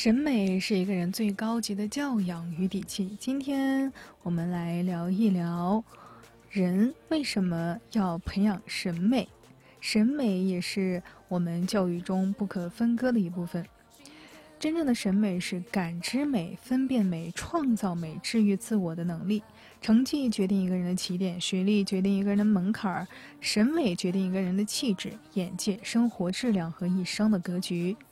审美是一个人最高级的教养与底气。今天我们来聊一聊，人为什么要培养审美？审美也是我们教育中不可分割的一部分。真正的审美是感知美、分辨美、创造美、治愈自我的能力。成绩决定一个人的起点，学历决定一个人的门槛，审美决定一个人的气质、眼界、生活质量和一生的格局。